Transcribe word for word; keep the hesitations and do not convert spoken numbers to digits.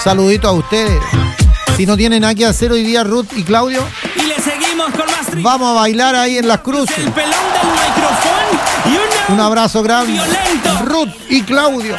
Saludito a ustedes. Si no tienen nada que hacer hoy día, Ruth y Claudio, y le seguimos con más tri- vamos a bailar ahí en las cruces. El pelón del micrófono y una... Un abrazo grande. Violento. Ruth y Claudio.